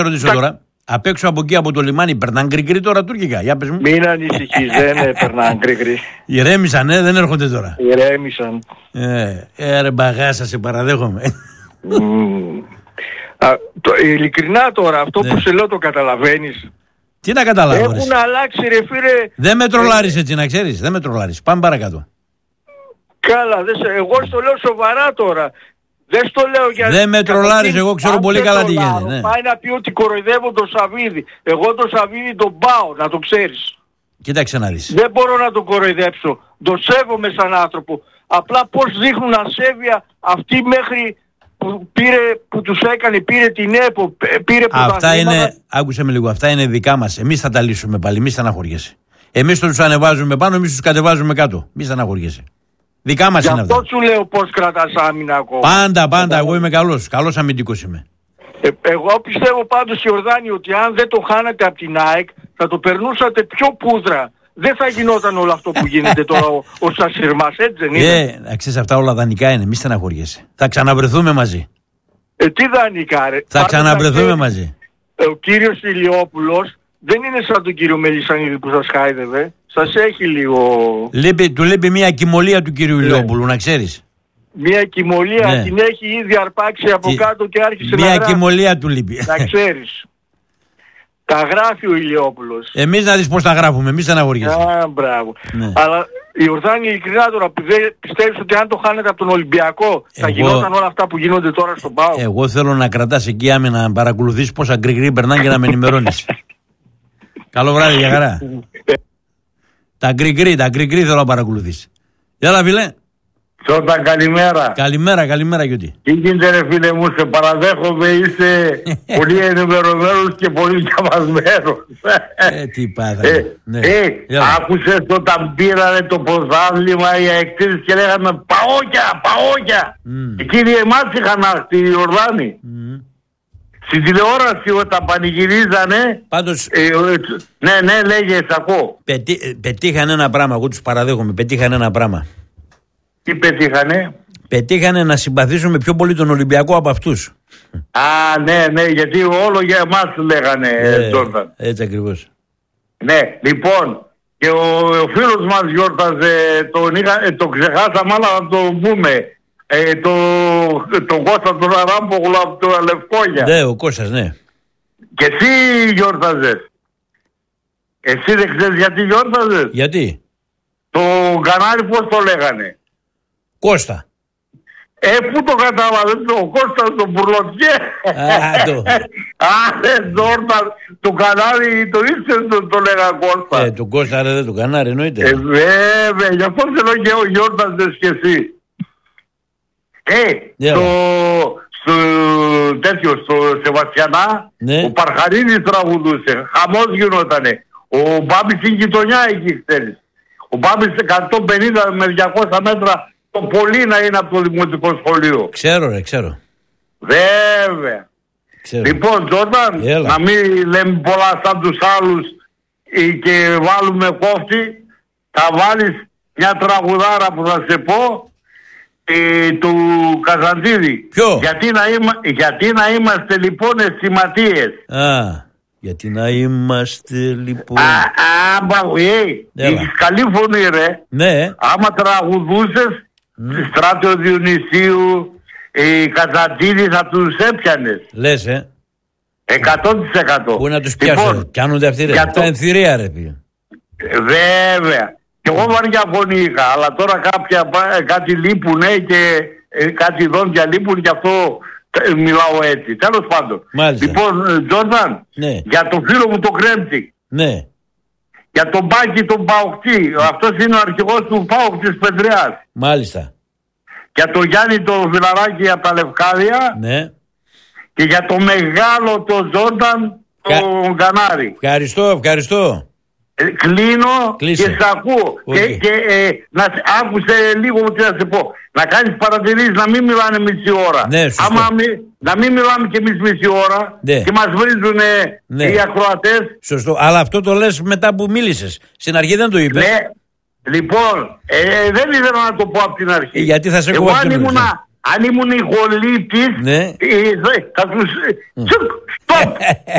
ρωτήσω τώρα. Απ' έξω από εκεί από το λιμάνι περνάνε γκρι-γκρι τώρα τουρκικά. Για πες μου. Μην ανησυχείς, δεν περνάνε γκρι-γκρι. Ηρέμησαν, δεν έρχονται τώρα. Ηρέμησαν. Ρε μπαγάσα, σε παραδέχομαι. Ειλικρινά τώρα, αυτό που σε λέω το καταλαβαίνεις. Τι να καταλάβω. Έχουν αλλάξει ρε φίλε. Δεν με τρολάρεις έτσι να ξέρεις. Δεν με τρολάρεις. Πάμε παρακάτω. Καλά, εγώ στο λέω σοβαρά τώρα. Δεν στο λέω για... Δεν με τρολάρεις, εγώ ξέρω πολύ καλά τι γίνεται. Ναι. Πάει να πει ότι κοροϊδεύω τον Σαββίδη. Εγώ τον Σαββίδη τον πάω, να το ξέρεις. Κοίταξε να δεις. Δεν μπορώ να τον κοροϊδέψω. Τον σέβομαι σαν άνθρωπο. Απλά πώς δείχνουν ασέβεια αυτοί μέχρι που τους έκανε, πήρε την ΕΠΟ, πήρε αυτά είναι, άκουσε με λίγο, αυτά είναι δικά μας. Εμείς θα τα λύσουμε πάλι, μη στεναχωριέσαι. Εμείς τους ανεβάζουμε πάνω, εμείς τους κατεβάζουμε κάτω. Μη στεναχωριέσαι. Δικά μας είναι αυτά. Αυτό σου λέω πώς κρατάς άμυνα ακόμα. Πάντα, εγώ είμαι καλός αμυντικός είμαι. Εγώ πιστεύω πάντως, Ιορδάνη, ότι αν δεν το χάνατε από την ΑΕΚ, θα το περνούσατε πιο πούδρα. Δεν θα γινόταν όλο αυτό που γίνεται τώρα ο Σασιρμάς, έτσι δεν είναι? Ξέρεις, αυτά όλα δανεικά είναι, μη στεναχωριέσαι. Θα ξαναβρεθούμε μαζί. Τι δανεικά ρε? Θα ξαναβρεθούμε μαζί. Ο κύριος Ηλιόπουλος δεν είναι σαν τον κύριο Μελισσανίδη που σας χάιδευε. Σας έχει λίγο... Του λείπει μια κοιμωλία του κύριου Ηλιόπουλου, να ξέρεις. Μια κοιμωλία, την έχει ήδη αρπάξει από κάτω και άρχισε να γράφει. Μια κοιμωλία του λείπει. Να ξέρεις. Τα γράφει ο Ηλιόπουλος. Εμείς να δεις πώς τα γράφουμε, εμείς στεναχωριέσαι. Μπράβο. Ναι. Αλλά η Ορδάνη ειλικρινά τώρα πιστεύεις ότι αν το χάνετε από τον Ολυμπιακό θα γινόταν όλα αυτά που γίνονται τώρα στον ΠΑΟΚ? Εγώ θέλω να κρατάς εκεί άμυνα, να παρακολουθείς πόσα γκρι-γκρι περνάνε και να με ενημερώνεις. Καλό βράδυ, για χαρά. Τα γκρι-γκρι θέλω να παρακολουθείς. Έλα φίλε. Τσότα, καλημέρα. Καλημέρα Γιώτη. Τι γίνεται ρε φίλε μου, σε παραδέχομαι, είσαι πολύ ενημερωμένος και πολύ διαβασμένος. Τι πάθαμε. Άκουσες όταν πήρανε το πρωτάθλημα οι αεκτήρες και λέγανε παόκια. Εκείνοι εμάς είχαν έρθει οι Ιορδάνοι. Στην τηλεόραση όταν πανηγυρίζανε. Πάντως. Ναι, λέγε, σ' ακούω. Πετύχανε ένα πράγμα, εγώ τους παραδέχομαι, πετύχανε ένα πράγμα. Τι πετύχανε? Πετύχανε να συμπαθήσουμε πιο πολύ τον Ολυμπιακό από αυτούς. Ναι, γιατί όλο για εμάς λέγανε, Τζόρνταν. Έτσι ακριβώς. Ναι, λοιπόν, και ο φίλος μας γιόρταζε, τον ξεχάσαμε, αλλά να τον πούμε, τον Κώστα τον Αράμπογλου από το Λευκόγια. Ναι, ο Κώστας, ναι. Και εσύ γιόρταζες. Εσύ δεν ξέρεις γιατί γιόρταζες? Γιατί? Το κανάλι πώς το λέγανε? Κώστα. Πού το κατάλαβες? Ο Κώστας τον Μπουρλοτιέ. Τζόρνταν, το κανάλι το ήξερες το λέγα Κώστα. Το Κώστα ρε, το κανάλι εννοείται. Βέβαια, γι' αυτό θέλω και ο γιόρταζες κι εσύ. Στο Σεβαστιανά, ο Παρχαρίδης τραγουδούσε, χαμός γινότανε. Ο Μπάμπης στην γειτονιά εκεί, ξέρεις. Ο Μπάμπης 150 με 200 μέτρα το πολύ να είναι από το δημοτικό σχολείο. Ξέρω. Βέβαια. Λοιπόν, Τζόρνταν, να μην λέμε πολλά σαν τους άλλους και βάλουμε κόφτη, θα βάλεις μια τραγουδάρα που θα σε πω, του Καζαντίδη. Ποιο? Γιατί να είμαστε λοιπόν αισθηματίες. Γιατί να είμαστε λοιπόν... Έχεις καλή φωνή ρε. Ναι. Άμα τραγουδούσες Στράτιο Διονυσίου, Καζαντίδη θα τους έπιανες. Λες 100%. Πού να τους πιάσουν? Κάνονται αυτοί ρε. Τα ενθυρία ρε πει. Βέβαια. Και εγώ βαριά φωνή είχα, αλλά τώρα κάτι λείπουνε και κάτι δόντια λείπουν, γι' αυτό μιλάω έτσι. Τέλος πάντων. Μάλιστα. Λοιπόν, Τζόρνταν, για το φίλο μου το Κρέμψη. Ναι. Για τον Μπάκη τον Παοκτή. Αυτός είναι ο αρχηγός του Πάοκ της Πετρεάς. Μάλιστα. Για τον Γιάννη τον Φιλαράκη από τα Λευκάδια. Ναι. Και για το μεγάλο το Τζόρνταν τον Κανάρη. Ευχαριστώ. Κλείνω. Κλείσε. Και σ' ακούω. Να άκουσε λίγο τι θα σε πω. Να κάνεις παρατηρήσεις, να μην μιλάνε μισή ώρα. Ναι, να μην μιλάμε και εμείς μισή ώρα. Ναι. Και μας βρίζουν οι ακροατές. Σωστό. Αλλά αυτό το λες μετά που μίλησες. Στην αρχή δεν το είπες. Ναι. Λοιπόν, δεν ήθελα να το πω από την αρχή. Γιατί θα σε εγώ αν ήμουν η Γολίτης, ναι, θα τους... Στοπ!